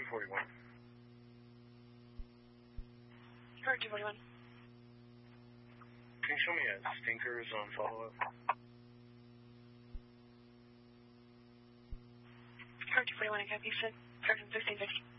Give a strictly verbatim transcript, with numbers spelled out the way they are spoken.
forty-one. Hard two forty-one. Can you show me a stinkers on follow-up? Hard two forty-one, I copy. Sergeant sixteen fifty.